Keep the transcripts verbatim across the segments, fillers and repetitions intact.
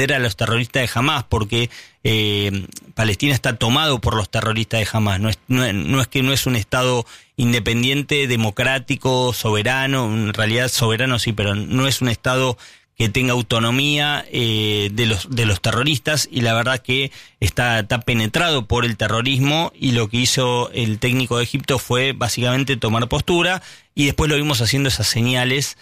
a los terroristas de Hamás, porque eh, Palestina está tomado por los terroristas de Hamás. No es, no, no es que no es un Estado independiente, democrático, soberano, en realidad soberano sí, pero no es un Estado que tenga autonomía eh, de los de los terroristas, y la verdad que está, está penetrado por el terrorismo, y lo que hizo el técnico de Egipto fue básicamente tomar postura, y después lo vimos haciendo esas señales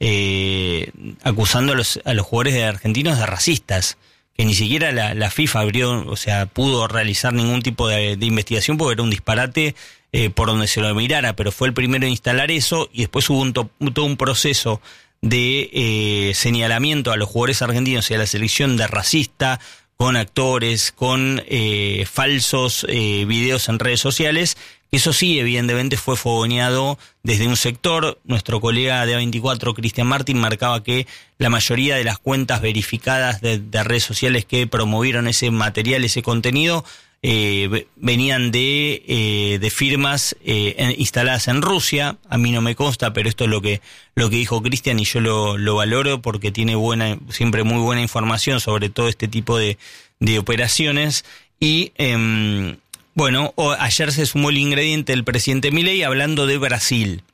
eh, acusando a los, a los jugadores de argentinos de racistas, que ni siquiera la, la FIFA abrió, o sea, pudo realizar ningún tipo de, de investigación porque era un disparate eh, por donde se lo mirara, pero fue el primero en instalar eso, y después hubo un to, todo un proceso de eh, señalamiento a los jugadores argentinos y a la selección de racista, con actores, con eh, falsos eh, videos en redes sociales. Eso sí, evidentemente fue fogoneado desde un sector. Nuestro colega de A veinticuatro, Cristian Martín, marcaba que la mayoría de las cuentas verificadas de, de redes sociales que promovieron ese material, ese contenido, Eh, venían de eh, de firmas eh, en, instaladas en Rusia. A mí no me consta, pero esto es lo que lo que dijo Cristian, y yo lo, lo valoro porque tiene buena siempre muy buena información sobre todo este tipo de, de operaciones. Y eh, bueno, o, ayer se sumó el ingrediente del presidente Milei hablando de Brasil.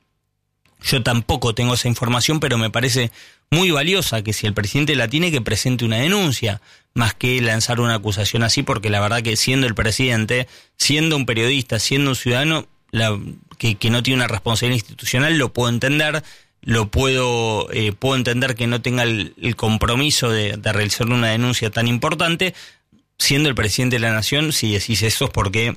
Yo tampoco tengo esa información, pero me parece muy valiosa que si el presidente la tiene, que presente una denuncia, más que lanzar una acusación así, porque la verdad que siendo el presidente, siendo un periodista, siendo un ciudadano la, que, que no tiene una responsabilidad institucional, lo puedo entender, lo puedo eh, puedo entender que no tenga el, el compromiso de, de realizar una denuncia tan importante. Siendo el presidente de la nación, si decís eso es porque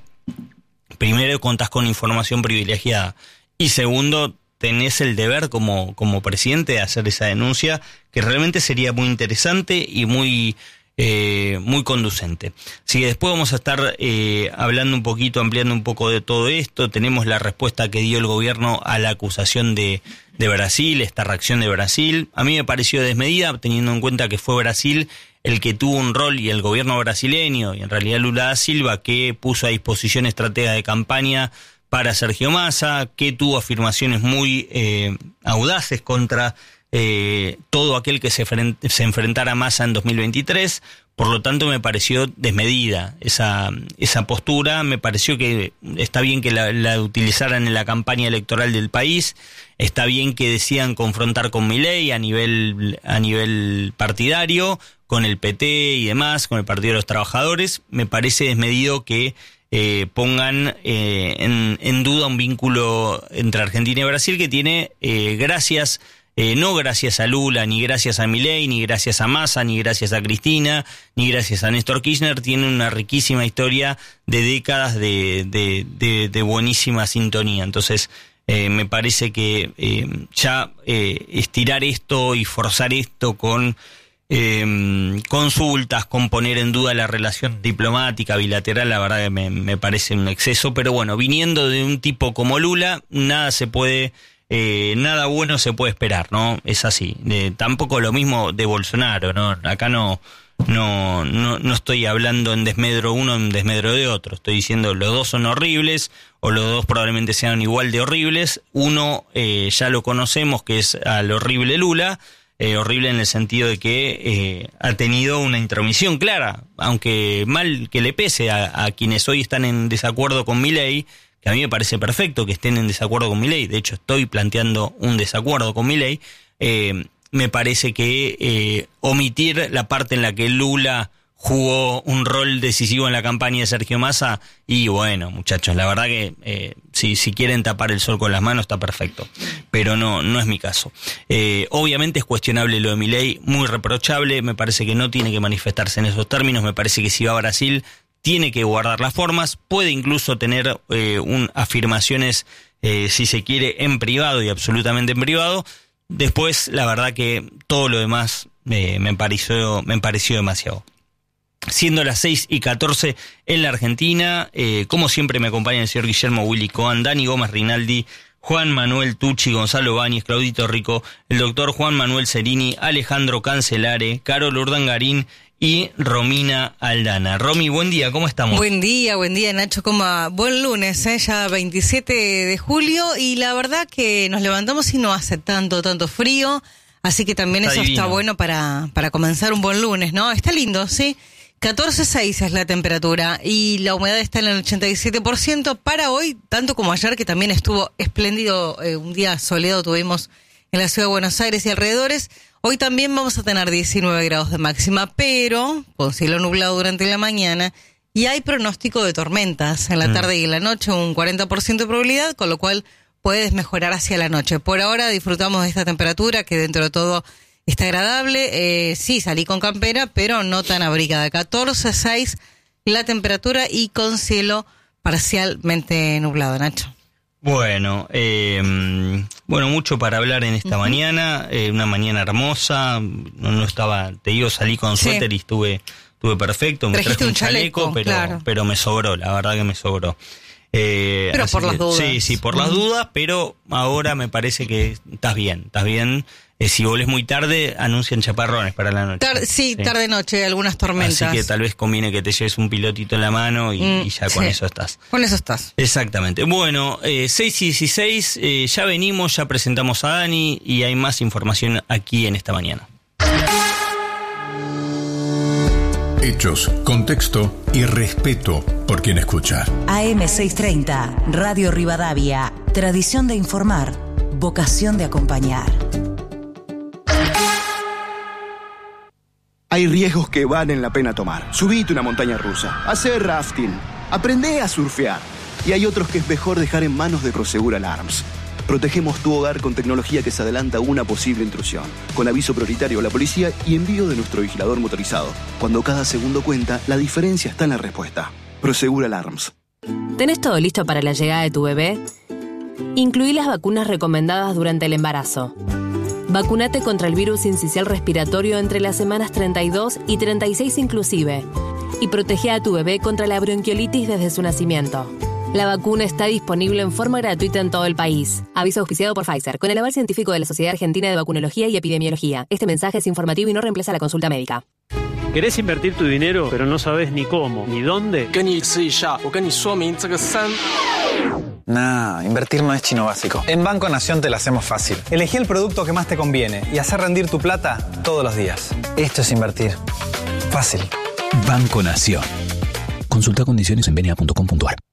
primero contás con información privilegiada, y segundo, tenés el deber como, como presidente de hacer esa denuncia, que realmente sería muy interesante y muy eh, muy conducente. Así que después vamos a estar eh, hablando un poquito, ampliando un poco de todo esto. Tenemos la respuesta que dio el gobierno a la acusación de, de Brasil, esta reacción de Brasil. A mí me pareció desmedida, teniendo en cuenta que fue Brasil el que tuvo un rol, y el gobierno brasileño, y en realidad Lula da Silva, que puso a disposición estratega de campaña para Sergio Massa, que tuvo afirmaciones muy eh, audaces contra eh, todo aquel que se, frent, se enfrentara a Massa en dos mil veintitrés. Por lo tanto, me pareció desmedida esa esa postura. Me pareció que está bien que la, la utilizaran en la campaña electoral del país. Está bien que decían confrontar con Milei a nivel a nivel partidario, con el P T y demás, con el Partido de los Trabajadores. Me parece desmedido que Eh, pongan eh, en, en duda un vínculo entre Argentina y Brasil que tiene eh, gracias, eh, no gracias a Lula, ni gracias a Milei, ni gracias a Massa, ni gracias a Cristina, ni gracias a Néstor Kirchner. Tiene una riquísima historia de décadas de, de, de, de buenísima sintonía. Entonces eh, me parece que eh, ya eh, estirar esto y forzar esto con Eh, consultas, con poner en duda la relación diplomática bilateral, la verdad que me, me parece un exceso. Pero bueno, viniendo de un tipo como Lula, nada se puede, eh, nada bueno se puede esperar, ¿no? Es así. Eh, tampoco lo mismo de Bolsonaro, ¿no? Acá no, no, no, no estoy hablando en desmedro uno, en desmedro de otro. Estoy diciendo los dos son horribles, o los dos probablemente sean igual de horribles. Uno eh, ya lo conocemos, que es al horrible Lula. Eh, horrible en el sentido de que eh, ha tenido una intromisión clara, aunque mal que le pese a, a quienes hoy están en desacuerdo con Milei, que a mí me parece perfecto que estén en desacuerdo con Milei. De hecho estoy planteando un desacuerdo con Milei. Eh, me parece que eh, omitir la parte en la que Lula jugó un rol decisivo en la campaña de Sergio Massa, y bueno, muchachos, la verdad que eh, si, si quieren tapar el sol con las manos está perfecto, pero no, no es mi caso. Eh, obviamente es cuestionable lo de Milei, muy reprochable. Me parece que no tiene que manifestarse en esos términos. Me parece que si va a Brasil tiene que guardar las formas, puede incluso tener eh, un, afirmaciones, eh, si se quiere, en privado, y absolutamente en privado. Después, la verdad que todo lo demás eh, me pareció, me pareció demasiado. Siendo las seis y catorce en la Argentina, eh, como siempre me acompaña el señor Guillermo Willy Cohen, Dani Gómez Rinaldi, Juan Manuel Tucci, Gonzalo Báñez, Claudito Rico, el doctor Juan Manuel Cerini, Alejandro Cancelare, Carol Urdangarín y Romina Aldana. Romy, buen día, ¿cómo estamos? Buen día, buen día, Nacho, como buen lunes, ¿eh? Ya veintisiete de julio, y la verdad que nos levantamos y no hace tanto, tanto frío. Así que también Está eso divino. está bueno para, para comenzar un buen lunes, ¿no? Está lindo, ¿sí? catorce coma seis es la temperatura y la humedad está en el ochenta y siete por ciento para hoy, tanto como ayer, que también estuvo espléndido, eh, un día soleado tuvimos en la ciudad de Buenos Aires y alrededores. Hoy también vamos a tener diecinueve grados de máxima, pero con cielo nublado durante la mañana y hay pronóstico de tormentas en la tarde y en la noche, un cuarenta por ciento de probabilidad, con lo cual puedes mejorar hacia la noche. Por ahora disfrutamos de esta temperatura que dentro de todo está agradable. Eh, sí, salí con campera, pero no tan abrigada. catorce coma seis la temperatura y con cielo parcialmente nublado, Nacho. Bueno, eh, bueno, mucho para hablar en esta uh-huh. mañana, eh, una mañana hermosa, no, no estaba, te digo, salí con Sí. suéter y estuve, estuve perfecto, me Trajiste traje un un chaleco, chaleco, pero, claro. pero me sobró, la verdad que me sobró. Eh, Pero así por las que- dudas. Sí, sí, por las Mm. dudas, pero ahora me parece que estás bien, estás bien. Eh, si volvés muy tarde, anuncian chaparrones para la noche. Tar- sí, tarde-noche, algunas tormentas. Así que tal vez conviene que te lleves un pilotito en la mano y, Mm, y ya con sí. eso estás. Con eso estás. Exactamente. Bueno, eh, seis y dieciséis, eh, ya venimos, ya presentamos a Dani y hay más información aquí en esta mañana. Hechos, contexto y respeto por quien escucha. A M seiscientos treinta, Radio Rivadavia. Tradición de informar, vocación de acompañar. Hay riesgos que valen la pena tomar. Subite una montaña rusa, hacer rafting, aprende a surfear. Y hay otros que es mejor dejar en manos de Prosegur Alarms. Protegemos tu hogar con tecnología que se adelanta a una posible intrusión, con aviso prioritario a la policía y envío de nuestro vigilador motorizado. Cuando cada segundo cuenta, la diferencia está en la respuesta. Prosegur Alarms. ¿Tenés todo listo para la llegada de tu bebé? Incluí las vacunas recomendadas durante el embarazo. Vacunate contra el virus sincicial respiratorio entre las semanas treinta y dos y treinta y seis inclusive. Y protege a tu bebé contra la bronquiolitis desde su nacimiento. La vacuna está disponible en forma gratuita en todo el país. Aviso auspiciado por Pfizer, con el aval científico de la Sociedad Argentina de Vacunología y Epidemiología. Este mensaje es informativo y no reemplaza la consulta médica. ¿Querés invertir tu dinero, pero no sabes ni cómo, ni dónde? Nah, invertir no es chino básico. En Banco Nación te lo hacemos fácil. Elegí el producto que más te conviene y hacer rendir tu plata todos los días. Esto es invertir. Fácil. Banco Nación. Consulta condiciones en b n a punto com punto a r.